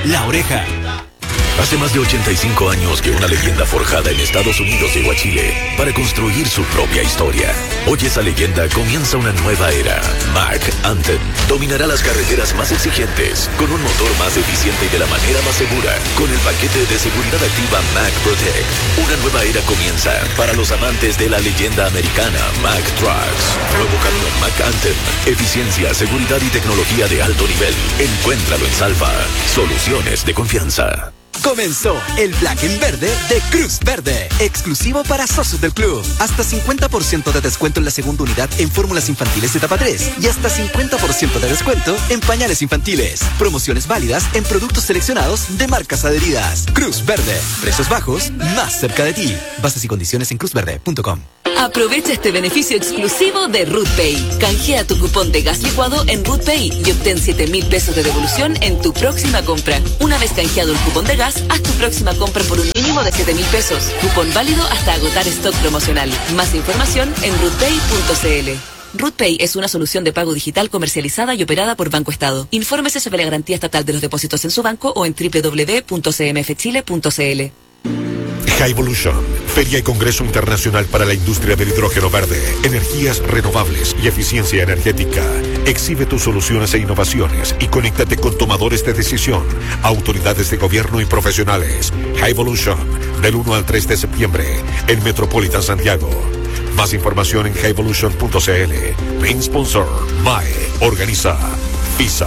La Oreja. Hace más de 85 años que una leyenda forjada en Estados Unidos llegó a Chile para construir su propia historia. Hoy esa leyenda comienza una nueva era. Mack Anthem dominará las carreteras más exigentes, con un motor más eficiente y de la manera más segura, con el paquete de seguridad activa Mack Protect. Una nueva era comienza para los amantes de la leyenda americana Mack Trucks. Nuevo camión Mack Anthem. Eficiencia, seguridad y tecnología de alto nivel. Encuéntralo en Salva. Soluciones de confianza. Comenzó el Black en Verde de Cruz Verde, exclusivo para socios del club. Hasta 50% de descuento en la segunda unidad en fórmulas infantiles de etapa 3 y hasta 50% de descuento en pañales infantiles. Promociones válidas en productos seleccionados de marcas adheridas. Cruz Verde, precios bajos, más cerca de ti. Bases y condiciones en cruzverde.com. Aprovecha este beneficio exclusivo de RootPay. Canjea tu cupón de gas licuado en RootPay y obtén 7,000 pesos de devolución en tu próxima compra. Una vez canjeado el cupón de gas, haz tu próxima compra por un mínimo de 7,000 pesos. Cupón válido hasta agotar stock promocional. Más información en rootpay.cl. RootPay es una solución de pago digital comercializada y operada por Banco Estado. Infórmese sobre la garantía estatal de los depósitos en su banco o en www.cmfchile.cl. Highvolution, Feria y Congreso Internacional para la Industria del Hidrógeno Verde, Energías Renovables y Eficiencia Energética. Exhibe tus soluciones e innovaciones y conéctate con tomadores de decisión, autoridades de gobierno y profesionales. Highvolution, del 1 al 3 de septiembre, en Metropolitan Santiago. Más información en highvolution.cl. Main sponsor, MAE. Organiza FISA.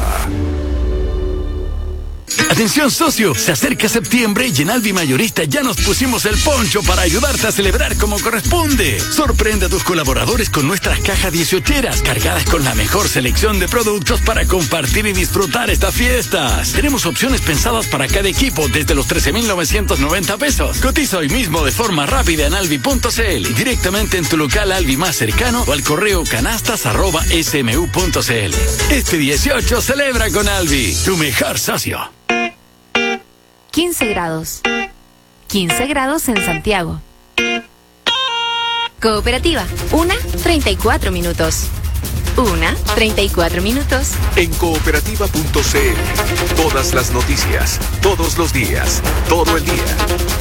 Atención socio, se acerca septiembre y en Alvi Mayorista ya nos pusimos el poncho para ayudarte a celebrar como corresponde. Sorprende a tus colaboradores con nuestras cajas 18eras cargadas con la mejor selección de productos para compartir y disfrutar estas fiestas. Tenemos opciones pensadas para cada equipo desde los 13,990 pesos. Cotiza hoy mismo de forma rápida en alvi.cl, directamente en tu local Alvi más cercano o al correo canastas@smu.cl. Este 18 celebra con Alvi, tu mejor socio. 15 grados. 15 grados en Santiago. Cooperativa, 1:34 minutos. 1:34 minutos. En cooperativa.cl, todas las noticias, todos los días, todo el día.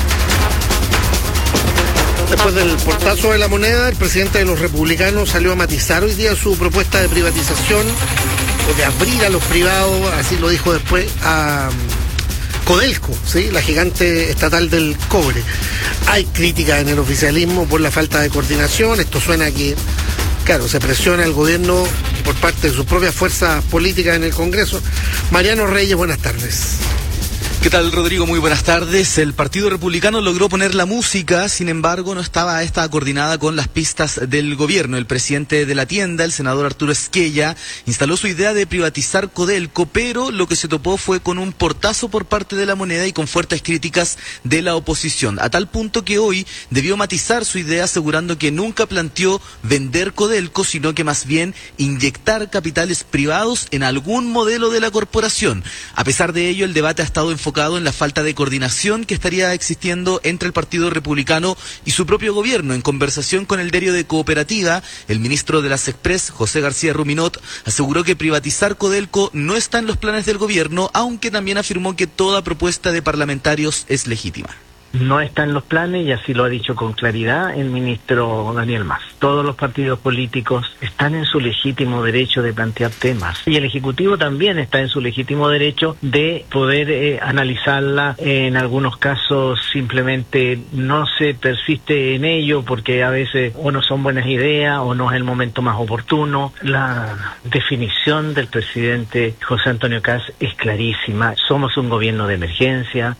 Después del portazo de la moneda, el presidente de los republicanos salió a matizar hoy día su propuesta de privatización o de abrir a los privados, así lo dijo después, a Codelco, ¿sí? La gigante estatal del cobre. Hay críticas en el oficialismo por la falta de coordinación. Esto suena que, claro, se presiona al gobierno por parte de sus propias fuerzas políticas en el Congreso. Mariano Reyes, buenas tardes. ¿Qué tal, Rodrigo? Muy buenas tardes. El Partido Republicano logró poner la música, sin embargo, no estaba esta coordinada con las pistas del gobierno. El presidente de la tienda, el senador Arturo Esquella, instaló su idea de privatizar Codelco, pero lo que se topó fue con un portazo por parte de la moneda y con fuertes críticas de la oposición, a tal punto que hoy debió matizar su idea asegurando que nunca planteó vender Codelco, sino que más bien inyectar capitales privados en algún modelo de la corporación. A pesar de ello, el debate ha estado enfocado en la falta de coordinación que estaría existiendo entre el Partido Republicano y su propio gobierno. En conversación con el diario de Cooperativa, el ministro de las Express, José García Ruminot, aseguró que privatizar Codelco no está en los planes del gobierno, aunque también afirmó que toda propuesta de parlamentarios es legítima. No está en los planes y así lo ha dicho con claridad el ministro Daniel Mas. Todos los partidos políticos están en su legítimo derecho de plantear temas y el Ejecutivo también está en su legítimo derecho de poder analizarla. En algunos casos simplemente no se persiste en ello porque a veces o no son buenas ideas o no es el momento más oportuno. La definición del presidente José Antonio Kast es clarísima. Somos un gobierno de emergencia.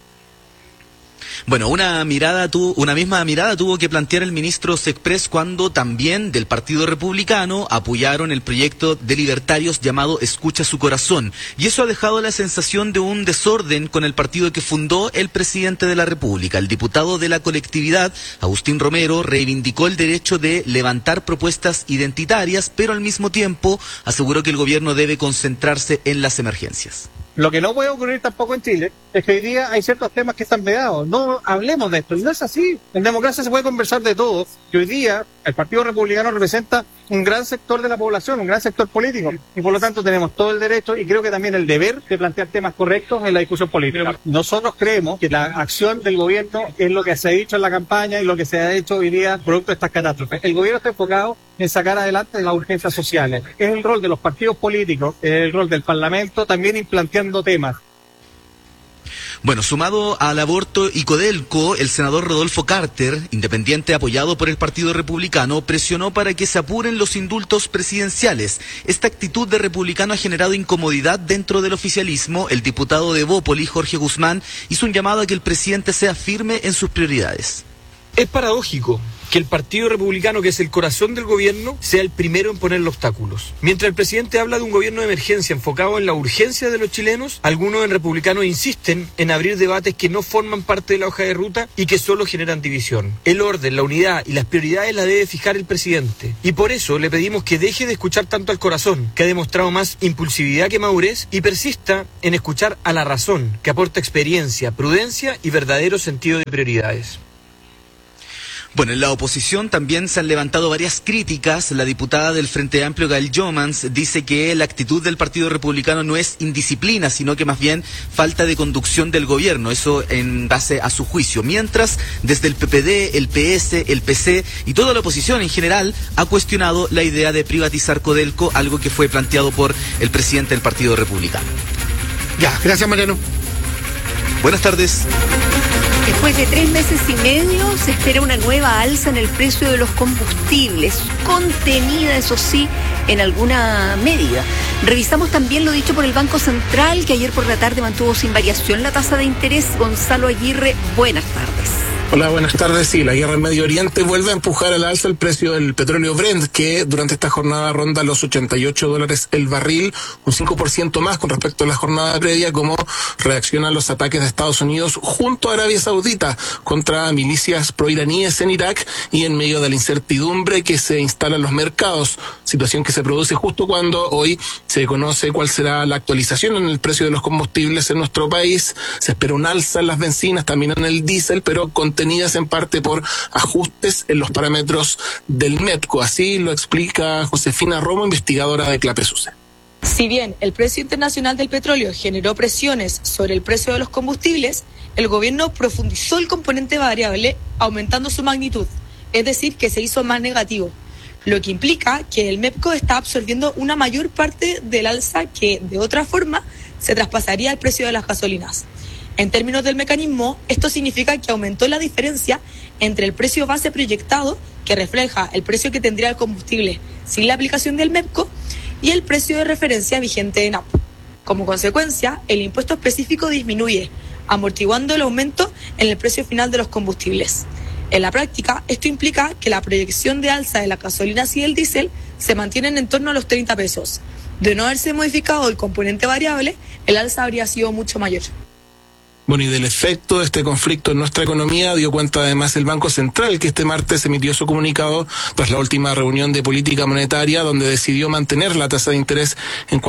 Bueno, una misma mirada tuvo que plantear el ministro Sexpress cuando también del Partido Republicano apoyaron el proyecto de libertarios llamado Escucha su Corazón. Y eso ha dejado la sensación de un desorden con el partido que fundó el presidente de la República. El diputado de la colectividad, Agustín Romero, reivindicó el derecho de levantar propuestas identitarias, pero al mismo tiempo aseguró que el gobierno debe concentrarse en las emergencias. Lo que no puede ocurrir tampoco en Chile es que hoy día hay ciertos temas que están vedados. No hablemos de esto. Y no es así. En democracia se puede conversar de todo. Y hoy día el Partido Republicano representa un gran sector de la población, un gran sector político. Y por lo tanto tenemos todo el derecho y creo que también el deber de plantear temas correctos en la discusión política. Nosotros creemos que la acción del gobierno es lo que se ha dicho en la campaña y lo que se ha hecho hoy día producto de estas catástrofes. El gobierno está enfocado en sacar adelante las urgencias sociales. Es el rol de los partidos políticos, es el rol del Parlamento también ir planteando temas. Bueno, sumado al aborto y Codelco, el senador Rodolfo Carter, independiente apoyado por el Partido Republicano, presionó para que se apuren los indultos presidenciales. Esta actitud de republicano ha generado incomodidad dentro del oficialismo. El diputado de Bópoli, Jorge Guzmán, hizo un llamado a que el presidente sea firme en sus prioridades. Es paradójico que el Partido Republicano, que es el corazón del gobierno, sea el primero en ponerle obstáculos. Mientras el presidente habla de un gobierno de emergencia enfocado en la urgencia de los chilenos, algunos en Republicano insisten en abrir debates que no forman parte de la hoja de ruta y que solo generan división. El orden, la unidad y las prioridades las debe fijar el presidente. Y por eso le pedimos que deje de escuchar tanto al corazón, que ha demostrado más impulsividad que madurez, y persista en escuchar a la razón, que aporta experiencia, prudencia y verdadero sentido de prioridades. Bueno, en la oposición también se han levantado varias críticas. La diputada del Frente Amplio, Gail Jomans, dice que la actitud del Partido Republicano no es indisciplina, sino que más bien falta de conducción del gobierno, eso en base a su juicio. Mientras, desde el PPD, el PS, el PC y toda la oposición en general ha cuestionado la idea de privatizar Codelco, algo que fue planteado por el presidente del Partido Republicano. Ya, gracias Mariano. Buenas tardes. Después de 3 meses y medio se espera una nueva alza en el precio de los combustibles, contenida, eso sí, en alguna medida. Revisamos también lo dicho por el Banco Central, que ayer por la tarde mantuvo sin variación la tasa de interés. Gonzalo Aguirre, buenas tardes. Hola, buenas tardes. Sí, la guerra en Medio Oriente vuelve a empujar al alza el precio del petróleo Brent, que durante esta jornada ronda los $88 el barril, un 5% más con respecto a la jornada previa, como reaccionan los ataques de Estados Unidos junto a Arabia Saudita contra milicias proiraníes en Irak y en medio de la incertidumbre que se instala en los mercados, situación que se produce justo cuando hoy se conoce cuál será la actualización en el precio de los combustibles en nuestro país. Se espera un alza en las bencinas, también en el diésel, pero contenidas en parte por ajustes en los parámetros del MEPCO. Así lo explica Josefina Romo, investigadora de Clapesuse. Si bien el precio internacional del petróleo generó presiones sobre el precio de los combustibles, el gobierno profundizó el componente variable aumentando su magnitud, es decir, que se hizo más negativo, lo que implica que el MEPCO está absorbiendo una mayor parte del alza que de otra forma se traspasaría al precio de las gasolinas. En términos del mecanismo, esto significa que aumentó la diferencia entre el precio base proyectado, que refleja el precio que tendría el combustible sin la aplicación del MEPCO, y el precio de referencia vigente en AP. Como consecuencia, el impuesto específico disminuye, amortiguando el aumento en el precio final de los combustibles. En la práctica, esto implica que la proyección de alza de las gasolinas y el diésel se mantienen en torno a los 30 pesos. De no haberse modificado el componente variable, el alza habría sido mucho mayor. Bueno, y del efecto de este conflicto en nuestra economía dio cuenta además el Banco Central, que este martes emitió su comunicado tras la última reunión de política monetaria, donde decidió mantener la tasa de interés en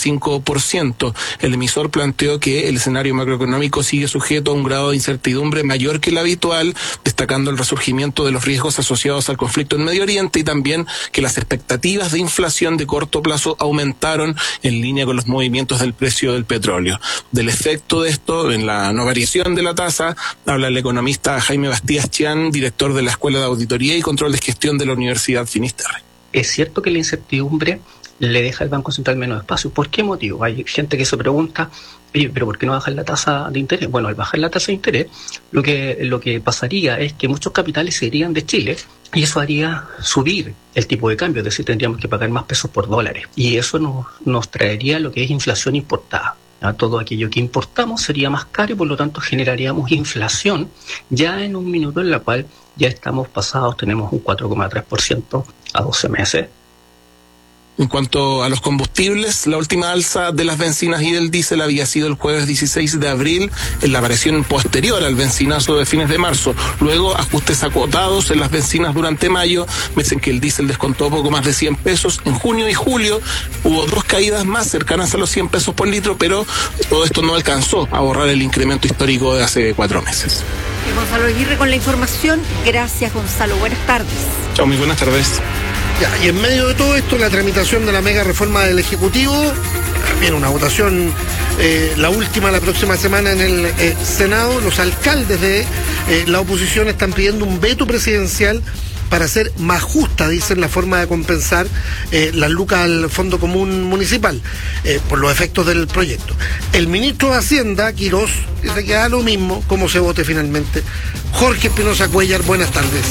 4,5%. El emisor planteó que el escenario macroeconómico sigue sujeto a un grado de incertidumbre mayor que el habitual, destacando el resurgimiento de los riesgos asociados al conflicto en Medio Oriente y también que las expectativas de inflación de corto plazo aumentaron en línea con los movimientos del precio del petróleo. Del efecto de esto en la no variación de la tasa habla el economista Jaime Bastías Chián, director de la Escuela de Auditoría y Control de Gestión de la Universidad Finisterre. Es cierto que la incertidumbre le deja al Banco Central menos espacio. ¿Por qué motivo? Hay gente que se pregunta, oye, ¿pero por qué no bajar la tasa de interés? Bueno, al bajar la tasa de interés, lo que pasaría es que muchos capitales se irían de Chile y eso haría subir el tipo de cambio, es decir, tendríamos que pagar más pesos por dólares. Y eso nos traería lo que es inflación importada. Todo aquello que importamos sería más caro y por lo tanto generaríamos inflación ya en un minuto en la cual ya estamos pasados, tenemos un 4,3% a 12 meses. En cuanto a los combustibles, la última alza de las bencinas y del diésel había sido el jueves 16 de abril, en la variación posterior al bencinazo de fines de marzo. Luego, ajustes acotados en las bencinas durante mayo, me dicen que el diésel descontó poco más de 100 pesos. En junio y julio hubo 2 caídas más cercanas a los 100 pesos por litro, pero todo esto no alcanzó a borrar el incremento histórico de hace 4 meses. Y Gonzalo Aguirre con la información. Gracias, Gonzalo. Buenas tardes. Chao, muy buenas tardes. Ya, y en medio de todo esto, la tramitación de la mega reforma del Ejecutivo, viene una votación, la última la próxima semana en el Senado. Los alcaldes de la oposición están pidiendo un veto presidencial para hacer más justa, dicen, la forma de compensar las lucas al Fondo Común Municipal por los efectos del proyecto. El ministro de Hacienda, Quirós, dice que da lo mismo cómo se vote finalmente. Jorge Espinosa Cuellar, buenas tardes.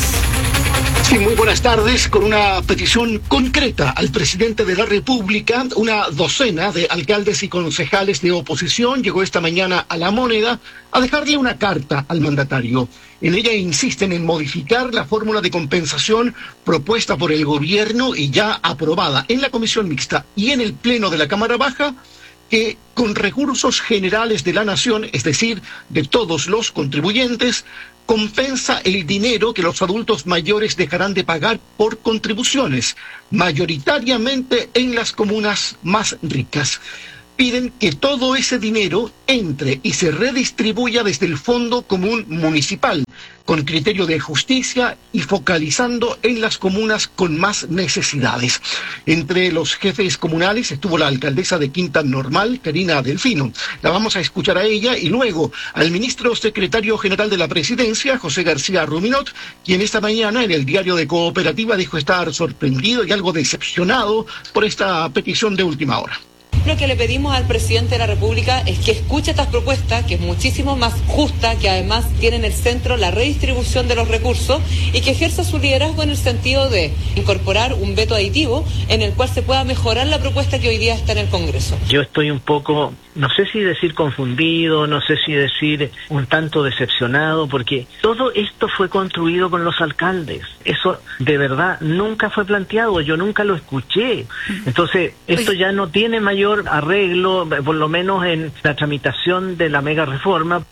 Sí, muy buenas tardes. Con una petición concreta al presidente de la República, una docena de alcaldes y concejales de oposición llegó esta mañana a La Moneda a dejarle una carta al mandatario. En ella insisten en modificar la fórmula de compensación propuesta por el gobierno y ya aprobada en la Comisión Mixta y en el Pleno de la Cámara Baja, que con recursos generales de la nación, es decir, de todos los contribuyentes, compensa el dinero que los adultos mayores dejarán de pagar por contribuciones, mayoritariamente en las comunas más ricas. Piden que todo ese dinero entre y se redistribuya desde el Fondo Común Municipal, con criterio de justicia y focalizando en las comunas con más necesidades. Entre los jefes comunales estuvo la alcaldesa de Quinta Normal, Karina Delfino. La vamos a escuchar a ella y luego al ministro secretario general de la Presidencia, José García Ruminot, quien esta mañana en el diario de Cooperativa dijo estar sorprendido y algo decepcionado por esta petición de última hora. Lo que le pedimos al presidente de la República es que escuche estas propuestas, que es muchísimo más justa, que además tiene en el centro la redistribución de los recursos y que ejerza su liderazgo en el sentido de incorporar un veto aditivo en el cual se pueda mejorar la propuesta que hoy día está en el Congreso. Yo estoy un poco, no sé si decir confundido, no sé si decir un tanto decepcionado, porque todo esto fue construido con los alcaldes. Eso de verdad nunca fue planteado, yo nunca lo escuché. Entonces, esto ya no tiene mayor arreglo, por lo menos en la tramitación de la mega reforma.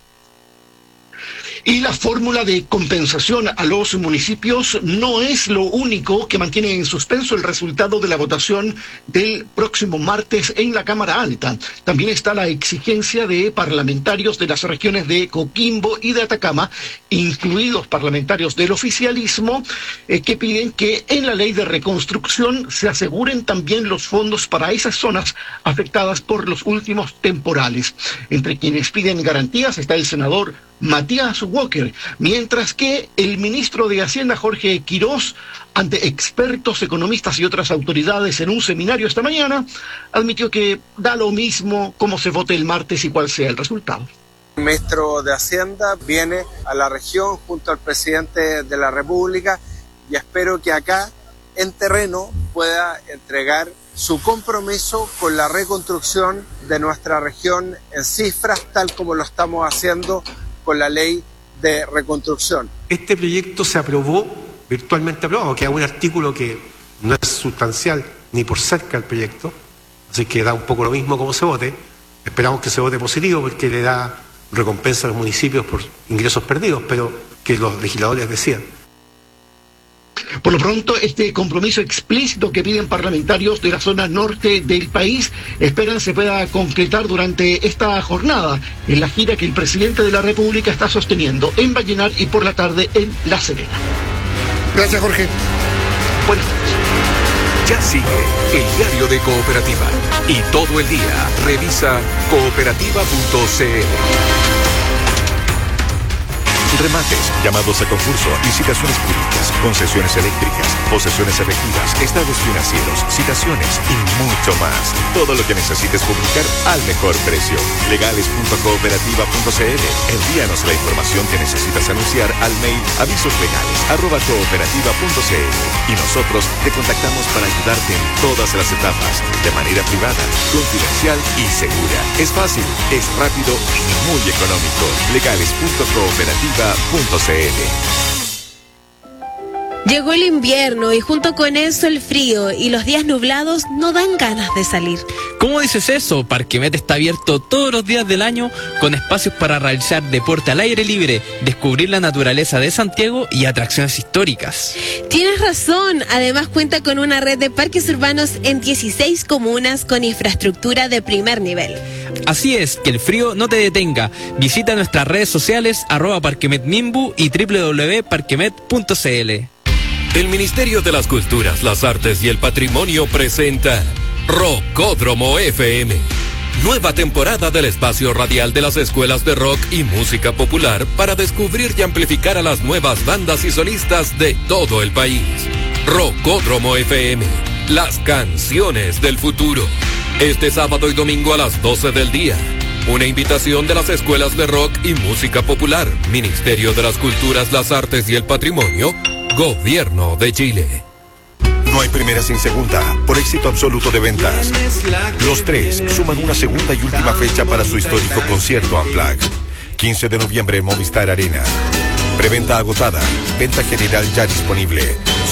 Y la fórmula de compensación a los municipios no es lo único que mantiene en suspenso el resultado de la votación del próximo martes en la Cámara Alta. También está la exigencia de parlamentarios de las regiones de Coquimbo y de Atacama, incluidos parlamentarios del oficialismo, que piden que en la ley de reconstrucción se aseguren también los fondos para esas zonas afectadas por los últimos temporales. Entre quienes piden garantías está el senador Matías Walker, mientras que el ministro de Hacienda, Jorge Quirós, ante expertos, economistas y otras autoridades en un seminario esta mañana, admitió que da lo mismo cómo se vote el martes y cuál sea el resultado. El ministro de Hacienda viene a la región junto al presidente de la República y espero que acá, en terreno, pueda entregar su compromiso con la reconstrucción de nuestra región en cifras, tal como lo estamos haciendo con la ley de reconstrucción. Este proyecto se aprobó, virtualmente aprobado, que hay un artículo que no es sustancial ni por cerca el proyecto, así que da un poco lo mismo como se vote. Esperamos que se vote positivo porque le da recompensa a los municipios por ingresos perdidos, pero que los legisladores decidan. Por lo pronto, este compromiso explícito que piden parlamentarios de la zona norte del país esperan se pueda concretar durante esta jornada en la gira que el presidente de la República está sosteniendo en Vallenar y por la tarde en La Serena. Gracias, Jorge. Buenas tardes. Ya sigue el diario de Cooperativa y todo el día revisa cooperativa.cl. Remates, llamados a concurso, licitaciones públicas, concesiones eléctricas, posesiones efectivas, estados financieros, citaciones y mucho más. Todo lo que necesites publicar al mejor precio. Legales.cooperativa.cl. Envíanos la información que necesitas anunciar al mail avisoslegales@cooperativa.cl y nosotros te contactamos para ayudarte en todas las etapas, de manera privada, confidencial y segura. Es fácil, es rápido y muy económico. Legales.cooperativa.cl. Llegó el invierno y junto con eso el frío y los días nublados no dan ganas de salir. ¿Cómo dices eso? Parquemet está abierto todos los días del año con espacios para realizar deporte al aire libre, descubrir la naturaleza de Santiago y atracciones históricas. Tienes razón, además cuenta con una red de parques urbanos en 16 comunas con infraestructura de primer nivel. Así es, que el frío no te detenga. Visita nuestras redes sociales @parquemetmimbu y www.parquemet.cl. El Ministerio de las Culturas, las Artes y el Patrimonio presenta Rockódromo FM. Nueva temporada del espacio radial de las escuelas de rock y música popular para descubrir y amplificar a las nuevas bandas y solistas de todo el país. Rockódromo FM, las canciones del futuro. Este sábado y domingo a las 12 del día. Una invitación de las escuelas de rock y música popular, Ministerio de las Culturas, las Artes y el Patrimonio, Gobierno de Chile. No hay primera sin segunda, por éxito absoluto de ventas. Los Tres suman una segunda y última fecha para su histórico concierto Unplugged. 15 de noviembre en Movistar Arena. Preventa agotada, venta general ya disponible.